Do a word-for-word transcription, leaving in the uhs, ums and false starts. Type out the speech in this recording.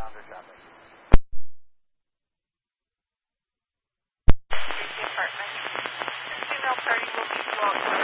Founder traffic. Apartment. Female party will be well.